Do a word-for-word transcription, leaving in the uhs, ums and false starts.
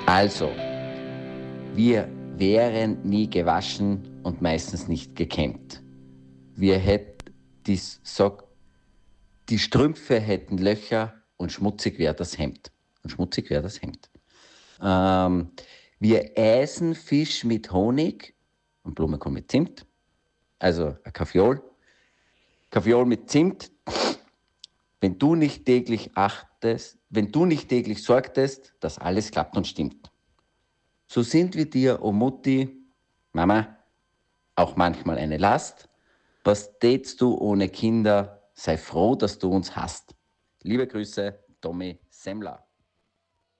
Also, wir wären nie gewaschen und meistens nicht gekämmt. Wir hätten, die, sag, die Strümpfe hätten Löcher und schmutzig wäre das Hemd. Und schmutzig wäre das Hemd. Ähm, wir essen Fisch mit Honig und Blumenkohl mit Zimt. Also ein Kaffeeol. Kaffeeol mit Zimt. Wenn du nicht täglich achtest, wenn du nicht täglich sorgtest, dass alles klappt und stimmt. So sind wir dir, oh Mutti, Mama, auch manchmal eine Last. Was tätst du ohne Kinder? Sei froh, dass du uns hast. Liebe Grüße, Tommy Semmler.